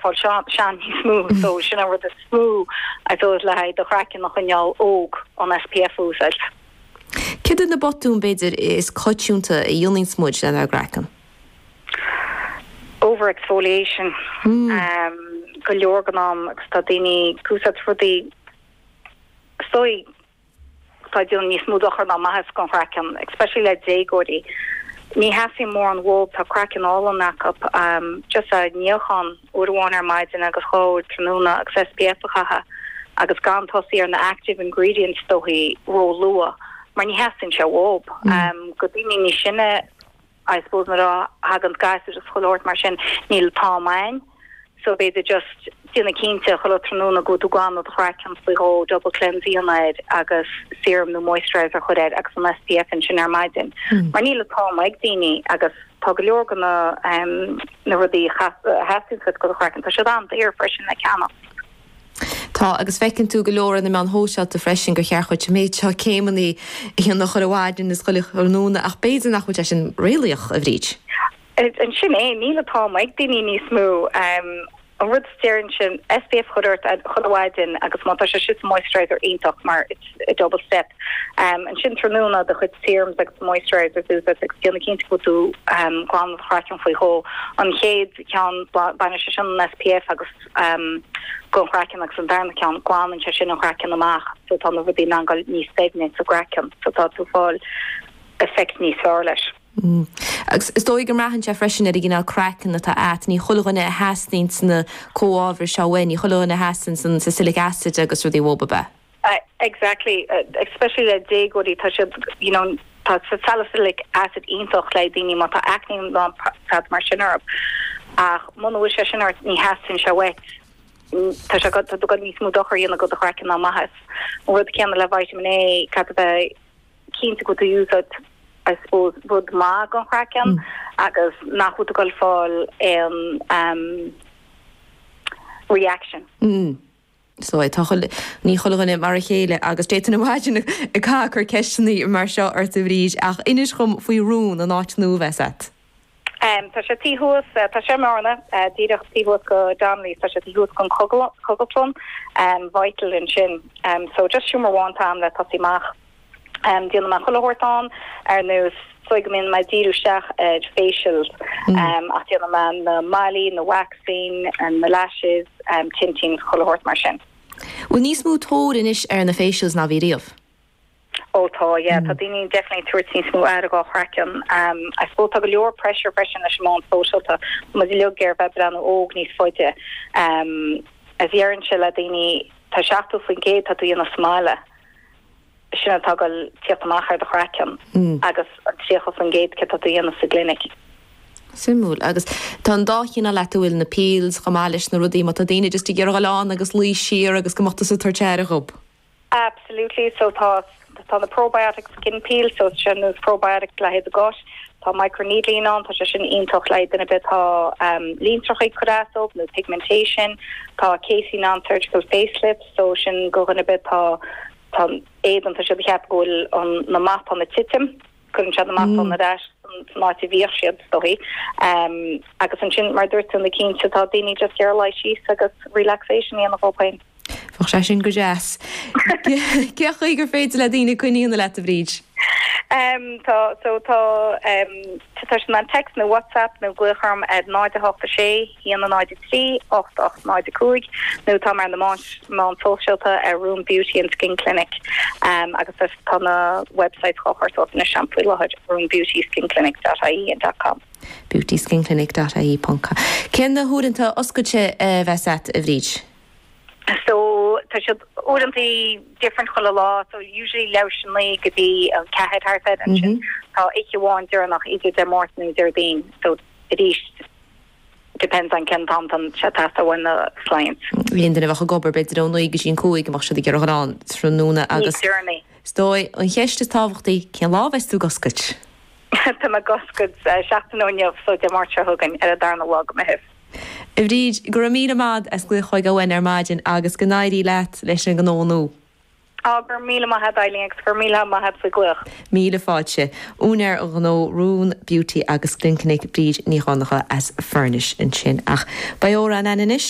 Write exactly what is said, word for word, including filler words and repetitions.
fall Sean smooth so sin over the smooth I thought like the cracking noch an y'all oak on S P F úsad. Kid in the bottom beidir is coitiúnta a dioning smudge an agrachan. Over exfoliation. Mm. Um go leorganam stadini cúsat for the soy tá dion ní smooth ochar na mahas gon cracking, especially like Jagodi. Ní hasi more on wool tá cracking all on that up um just a níochan urwan ar maidin agus chod trnúna agus S P F chaha agus gan tosi ar na active ingredients stohi ro lua mar ní hasin se wob um godini ní sinne I suppose na hagant gas just cholort mar sin níl palmain so they just dina kinte cholort trnúna go to gan of cracking go double cleansing night agus serum no moisturizer choded agus an S P F and sin ar maidin mar níl palmaig dini agus tagleor gona um na rudi hasin fit go cracking tá an air freshen na canna. Tá agus fecinn tú golóir na man hósealt a freisin go chearchuid méid se céimení hí nach choháidin is chola chunúna ach béidir nach chuid sin réalaoch a bhríd. An sin é níle tá meid daoine ní smú um an rud steering sin S P F chudert a choháidin agus má se si moisturizer aintach mar it's a double step um an sin trnúna de chud serums agus moisturizer is that externe cinnte go tú um glan chrakin foi ho an chéad cean ban se sin S P F agus um go cracking agus an darna cean glan an se sin an cracking amach so tá na bhí angal ní stagnant so cracking so tá tú fáil effect ní sá leis. Mm. Agus is dói go rahan se freisin ar gin crackan atá at ní cholaganna hasnín na cóábhar sehain ní cholaganna hasan san salicylic acid agus rudí bhóba be. Uh, exactly, uh, especially the day go di touch you know tá salicylic acid intoch le dini má tá acne lá tá mar sin up ach mon wi se sin art ní hasin se wet tá se go do go ní smú dochar íonna go a crackan na mahas rud cean le vitamin A cap keen to go to use it I suppose would ma gon crackan mm. agus nach go go fall um um reaction. Mm. So I tachel ní choganna mar chéile agus déan imagine a cá chur ceisinaí mar seo ar bhríd ach inis chum faoi rún an áit nó bheitset. Um, tá sé tíhús tá sé marna díireach tíhús go dámlí tá sé tíhús gon cogatlón um vital in sin um so just siúmar bháin tam le tasíach um díanana mar chohortán ar nus soigmin my díúisteach ed facials um ach díanana man na mali na waxing and the lashes um tinting chohort mar sin. Well níos mú tóir inis ar na facials na bhíríomh. Oh, tá, yeah, tá daoine definitely tuairtín smú air go chracean. Um, I suppose tá go leor pressure freisin leis mán socialta, mas i leor gur bheith brenn óg níos foiite. Um, as dhearann se le daoine tá seachtú faoin géad tá dtíana smáile. Sinna tá go tíochtach ar do chracean, agus tíocha faoin géad ce tá dtíana sa glinic. Simúl, agus tá an dáchéanna letuil na píls, chamáis na rudí, má tá daoine just i ggéar gáán agus lí siar agus go machta sa tartéire gob. Absolutely, so tá tá the probiotic skin peel, so sin is probiotic le head gosh, tá microneedling on, tá sin intoch le in a bit tá um leantrochi corazzo, no pigmentation, tá casein on surgical facelift, so sin go in a bit tá tá édan tá sin heb go on na map on the titim, couldn't chat the map on the dash, not to veer ship story. Um agus an sin mar dúirt in the keen to tá daoine just care like she agus relaxation in the whole point. Fach sé sin go jazz. Ceach gur féidir le daoine cuiíonna le a bhríd? Um, tá so tá um, tá sin an text na WhatsApp nó glucharm at nine hocht sé híana nine three eight eight nine cúig nó tá mar na má socialta a Room Beauty and Skin Clinic um, agus tá na website chochar so na shampoo le room beauty skin clinic dot I E and dot com. beauty skin clinic dot I E punca. Cén na húranta oscailte bheitset a bhríd? So tá si orintí different chola lá, so usually leishinlí go dtí an cehead harfed an sin tá ich bháin dearnach idir de mórtnú dearbín, so it is depends on ken tam an chatasta when the clients. Líon duna bhecha gobar beidir ó nuige sin cúig amach se gur rán trúna agus stoi an cheiste táhachttaí cén lábheits tú goscait. Tá me goscait seachtainóneamh so de mar thugan ar a darna lá go mehih. I bhríd gur mí amad as gluch chuig go bhain ar maidin agus go náirí leat leis an gnáú. Gur míle maithe dailíocht gur míle maithe fa gluch. Míle fáilte. Únar a gná Room Beauty agus Clinic bríd ní chánacha as furnish in sin ach. Ba óra an aninis